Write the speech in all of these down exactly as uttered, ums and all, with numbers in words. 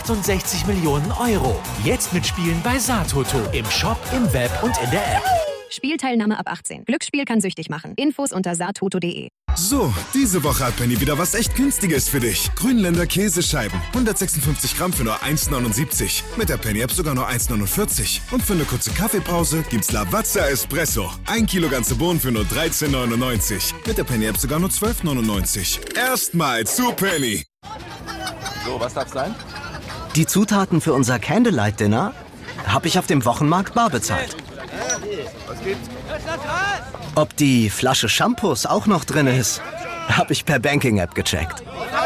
achtundsechzig Millionen Euro. Jetzt mitspielen bei Satoto. Im Shop, im Web und in der App. Spielteilnahme ab achtzehn. Glücksspiel kann süchtig machen. Infos unter satoto punkt de. So, diese Woche hat Penny wieder was echt Günstiges für dich. Grünländer Käsescheiben. hundertsechsundfünfzig Gramm für nur eins neunundsiebzig. Mit der Penny-App sogar nur eins neunundvierzig. Und für eine kurze Kaffeepause gibt's Lavazza Espresso. Ein Kilo ganze Bohnen für nur dreizehn neunundneunzig. Mit der Penny-App sogar nur zwölf neunundneunzig. Erstmal zu Penny. So, was darf sein? Die Zutaten für unser Candlelight-Dinner habe ich auf dem Wochenmarkt bar bezahlt. Was gibt's? Ob die Flasche Shampoos auch noch drin ist, habe ich per Banking-App gecheckt.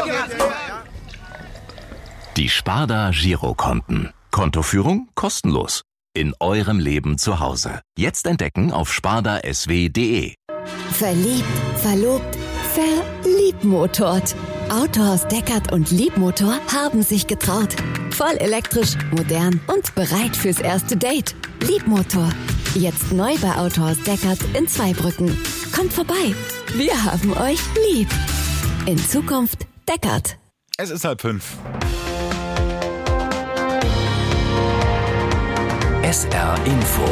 Die Sparda Girokonten. Kontoführung kostenlos. In eurem Leben zu Hause. Jetzt entdecken auf sparda s w punkt de. Verliebt, verlobt, verliebmotort. Autohaus Deckert und Liebmotor haben sich getraut. Voll elektrisch, modern und bereit fürs erste Date. Liebmotor. Jetzt neu bei Autohaus Deckert in Zweibrücken. Kommt vorbei. Wir haben euch lieb. In Zukunft Deckert. Es ist halb fünf. S R Info.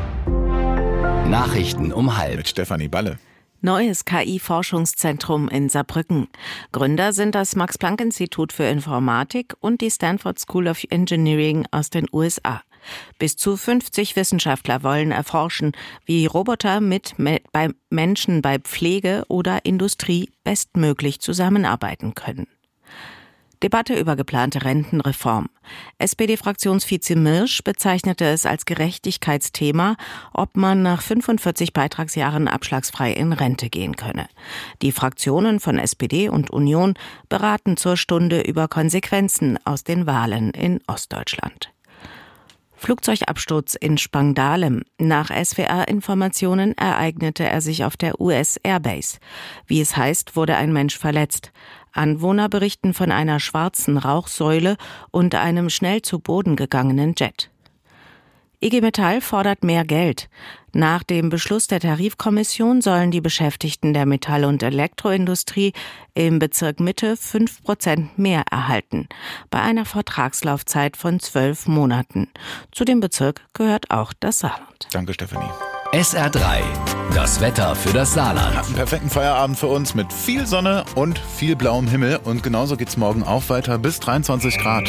Nachrichten um halb. Mit Stefanie Balle. Neues K I-Forschungszentrum in Saarbrücken. Gründer sind das Max-Planck-Institut für Informatik und die Stanford School of Engineering aus den U S A. Bis zu fünfzig Wissenschaftler wollen erforschen, wie Roboter mit me- bei Menschen bei Pflege oder Industrie bestmöglich zusammenarbeiten können. Debatte über geplante Rentenreform. S P D-Fraktionsvize Mirsch bezeichnete es als Gerechtigkeitsthema, ob man nach fünfundvierzig Beitragsjahren abschlagsfrei in Rente gehen könne. Die Fraktionen von S P D und Union beraten zur Stunde über Konsequenzen aus den Wahlen in Ostdeutschland. Flugzeugabsturz in Spangdahlem. Nach S W R-Informationen ereignete er sich auf der U S-Airbase. Wie es heißt, wurde ein Mensch verletzt. Anwohner berichten von einer schwarzen Rauchsäule und einem schnell zu Boden gegangenen Jet. I G Metall fordert mehr Geld. Nach dem Beschluss der Tarifkommission sollen die Beschäftigten der Metall- und Elektroindustrie im Bezirk Mitte fünf Prozent mehr erhalten, bei einer Vertragslaufzeit von zwölf Monaten. Zu dem Bezirk gehört auch das Saarland. Danke, Stefanie. S R drei. Das Wetter für das Saarland. Einen perfekten Feierabend für uns mit viel Sonne und viel blauem Himmel. Und genauso geht's morgen auch weiter bis dreiundzwanzig Grad.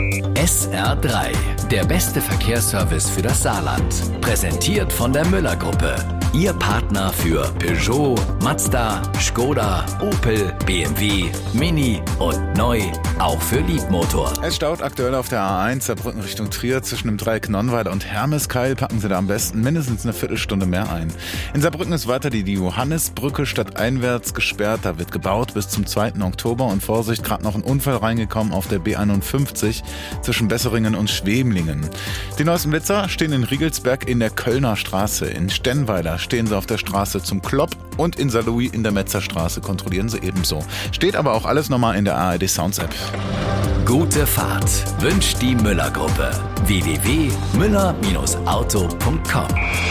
S R drei. Der beste Verkehrsservice für das Saarland. Präsentiert von der Müller-Gruppe. Ihr Partner für Peugeot, Mazda, Skoda, Opel, B M W, Mini und neu auch für Liebmotor. Es staut aktuell auf der A eins Saarbrücken Richtung Trier zwischen dem Dreieck Nonnweiler und Hermeskeil. Packen Sie da am besten mindestens eine Viertelstunde mehr ein. In Saarbrücken ist weiter die, die Johannisbrücke stadteinwärts gesperrt. Da wird gebaut bis zum zweiten Oktober. Und Vorsicht, gerade noch ein Unfall reingekommen auf der B einundfünfzig zwischen Besseringen und Schwemlingen. Die neuesten Blitzer stehen in Riegelsberg in der Kölner Straße. In Stennweiler stehen sie auf der Straße zum Klopp und in Saarlouis in der Metzerstraße kontrollieren sie ebenso. Steht aber auch alles nochmal in der A R D Sounds App. Gute Fahrt wünscht die Müller-Gruppe. w w w punkt müller auto punkt com.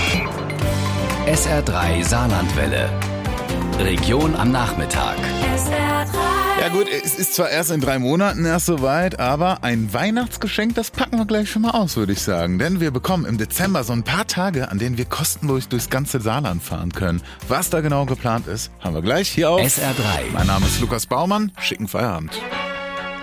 S R drei Saarlandwelle. Region am Nachmittag. S R drei. Ja gut, es ist zwar erst in drei Monaten erst soweit, aber ein Weihnachtsgeschenk, das packen wir gleich schon mal aus, würde ich sagen. Denn wir bekommen im Dezember so ein paar Tage, an denen wir kostenlos durchs ganze Saarland fahren können. Was da genau geplant ist, haben wir gleich hier auf S R drei. Mein Name ist Lukas Baumann. Schicken Feierabend.